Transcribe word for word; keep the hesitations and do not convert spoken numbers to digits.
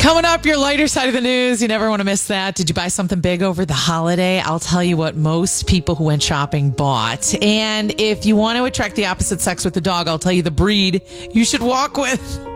Coming up, your lighter side of the news. You never want to miss that. Did you buy something big over the holiday? I'll tell you what most people who went shopping bought. And if you want to attract the opposite sex with the dog, I'll tell you the breed you should walk with.